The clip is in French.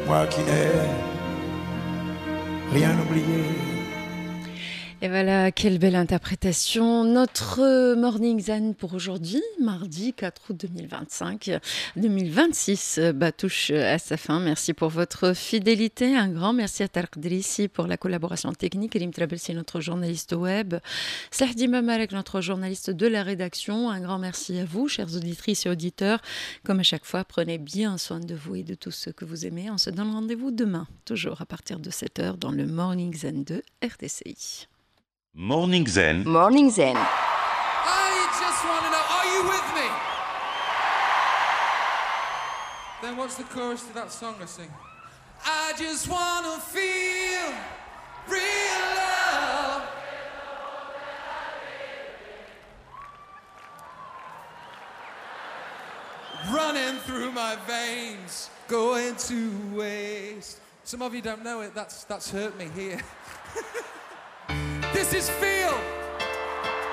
moi qui n'ai rien oublié. Et voilà, quelle belle interprétation. Notre Morning Zen pour aujourd'hui, mardi 4 août 2025. 2026 touche à sa fin. Merci pour votre fidélité. Un grand merci à Tarek Drissi pour la collaboration technique. Elim Trabelsi, notre journaliste web. Sahdi Mamalek, notre journaliste de la rédaction. Un grand merci à vous, chères auditrices et auditeurs. Comme à chaque fois, prenez bien soin de vous et de tous ceux que vous aimez. On se donne rendez-vous demain, toujours à partir de 7h dans le Morning Zen de RTCI. Morning Zen. Morning Zen. I just want to know, are you with me? Then what's the chorus to that song I sing? I just want to feel real love. Running through my veins, going to waste. Some of you don't know it, that's hurt me here. This is fear.